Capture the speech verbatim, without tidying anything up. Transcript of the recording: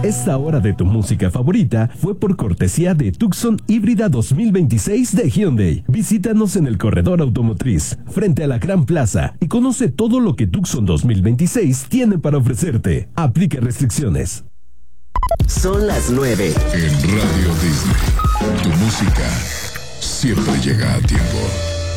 Esta hora de tu música favorita fue por cortesía de Tucson Híbrida dos mil veintiséis de Hyundai. Visítanos en el corredor automotriz, frente a la Gran Plaza, y conoce todo lo que Tucson dos mil veintiséis tiene para ofrecerte. Aplica restricciones. Son las nueve. En Radio Disney, tu música siempre llega a tiempo.